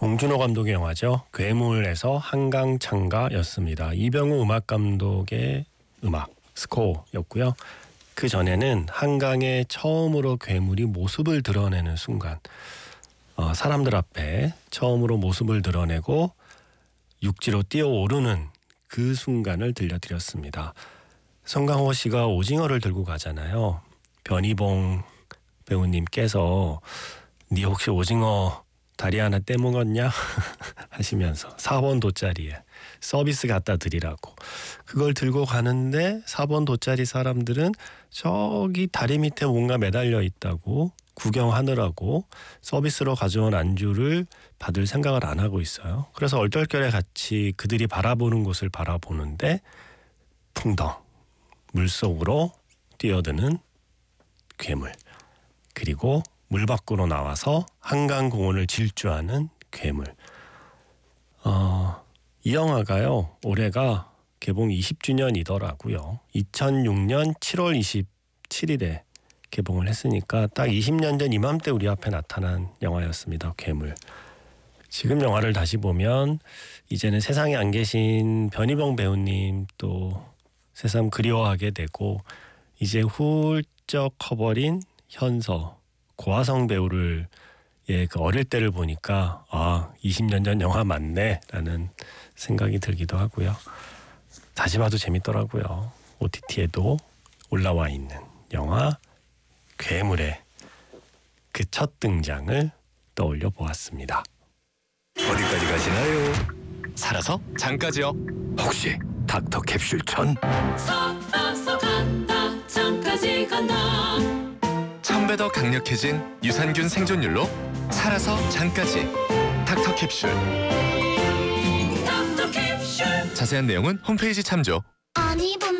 봉준호 감독의 영화죠. 괴물에서 한강창가였습니다. 이병우 음악 감독의 음악 스코어였고요. 그 전에는 한강에 처음으로 괴물이 모습을 드러내는 순간, 사람들 앞에 처음으로 모습을 드러내고 육지로 뛰어오르는 그 순간을 들려드렸습니다. 송강호 씨가 오징어를 들고 가잖아요. 변희봉 배우님께서 네 혹시 오징어 다리 하나 떼먹었냐? 하시면서 4번 돗자리에 서비스 갖다 드리라고 그걸 들고 가는데 4번 돗자리 사람들은 저기 다리 밑에 뭔가 매달려 있다고 구경하느라고 서비스로 가져온 안주를 받을 생각을 안 하고 있어요. 그래서 얼떨결에 같이 그들이 바라보는 곳을 바라보는데 풍덩 물속으로 뛰어드는 괴물, 그리고 물 밖으로 나와서 한강공원을 질주하는 괴물. 이 영화가요, 올해가 개봉 20주년이더라고요. 2006년 7월 27일에 개봉을 했으니까 딱 20년 전 이맘때 우리 앞에 나타난 영화였습니다. 괴물. 지금 영화를 다시 보면 이제는 세상에 안 계신 변희봉 배우님 또 새삼 그리워하게 되고, 이제 훌쩍 커버린 현서 고화성 배우를 그 어릴 때를 보니까 20년 전 영화 맞네 라는 생각이 들기도 하고요. 다시 봐도 재밌더라고요. OTT에도 올라와 있는 영화 괴물의 그 첫 등장을 떠올려 보았습니다. 어디까지 가시나요? 살아서 장까지요. 혹시 닥터 캡슐 천? 살아서 간다 장까지 간다. 1000배 더 강력해진 유산균 생존율로 살아서 장까지 닥터 캡슐. 닥터 캡슐. 자세한 내용은 홈페이지 참조.